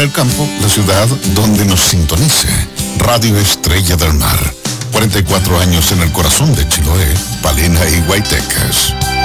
en el campo, la ciudad donde nos sintonice. Radio Estrella del Mar. 44 años en el corazón de Chiloé, Palena y Guaytecas.